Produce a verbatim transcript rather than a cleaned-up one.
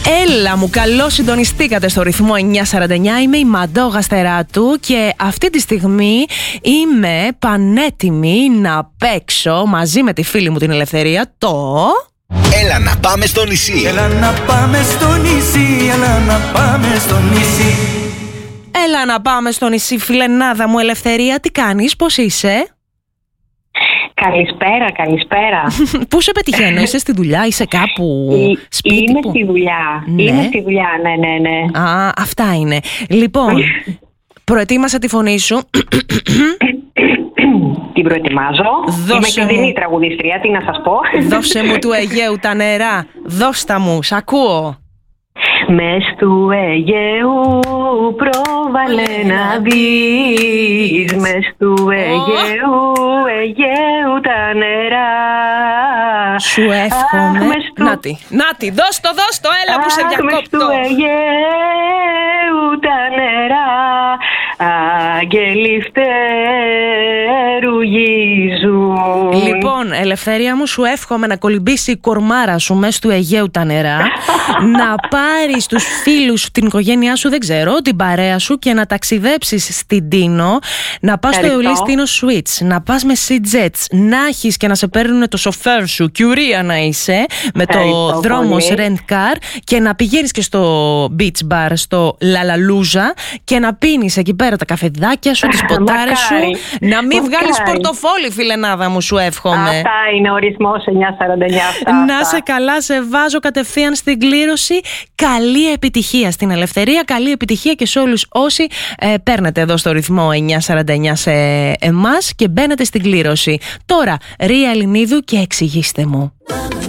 Έλα μου, καλώς συντονιστήκατε στο ρυθμό εννιά σαράντα εννιά. Είμαι η Μαντώ Γαστεράτου και αυτή τη στιγμή είμαι πανέτοιμη να παίξω μαζί με τη φίλη μου την Ελευθερία το... Έλα να πάμε στο νησί. Έλα να πάμε στο νησί, έλα να πάμε στο νησί. Έλα να πάμε στο νησί, φιλενάδα μου Ελευθερία. Τι κάνεις, πώς είσαι? Καλησπέρα, καλησπέρα. Πού σε πετυχαίνω, είσαι στη δουλειά, είσαι κάπου σπίτι? Είμαι που... στη δουλειά, ναι. είμαι στη δουλειά, ναι, ναι, ναι. Α, αυτά είναι. Λοιπόν, προετοίμασα τη φωνή σου. Την προετοιμάζω. Δώσε Είμαι και μου. δίνη τραγουδιστρία, τι να σας πω. Δώσε μου του Αιγαίου τα νερά. Δώστα μου, σ' ακούω. Μες του Αιγαίου πρόβαλε να δεις. Μες του Αιγαίου, Αιγαίου τα νερά. Σου εύχομαι. Αχ, μες του- Νάτι, νάτι, δώσ' το, δώσ' το, έλα που σε Αχ, μες διακόπτω. του Αιγαίου τα νερά, άγγελοι φτερουγίζουν. Λοιπόν, Ελευθερία μου, σου εύχομαι να κολυμπήσει η κορμάρα σου μέσα του Αιγαίου τα νερά, να πάρεις τους φίλους σου, την οικογένειά σου, δεν ξέρω, την παρέα σου και να ταξιδέψεις στην Τίνο, να πας στο Ευχαριστώ. Αεολής Τίνο Suites, να πας με Sea Jets, να έχεις και να σε παίρνουν το σοφέρ σου, κιουρία να είσαι, με το Ευχαριστώ δρόμος πολύ. rent car και να πηγαίνεις και στο beach bar, στο Λαλαλούζα και να πίνεις εκεί πέρα τα καφεδάκια σου, τις ποτάρες σου, Μακάρι. να μην Μακάρι. βγάλεις πορτοφόλι, φιλενάδα μου, σου εύχομαι. Αυτά είναι ο ορισμός εννιά σαράντα εννιά. Αυτά, Να αυτά. σε καλά, σε βάζω κατευθείαν στην κλήρωση. Καλή επιτυχία στην Ελευθερία, καλή επιτυχία και σε όλους όσοι ε, παίρνετε εδώ στο ρυθμό εννιά σαράντα εννιά σε εμάς και μπαίνετε στην κλήρωση. Τώρα, Ρία Ελληνίδου και εξηγήστε μου.